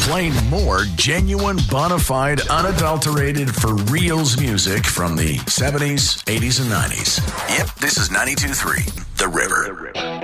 playing more genuine, bona fide, unadulterated, for reals music from the 70s, 80s, and 90s. Yep, this is 92.3 The River.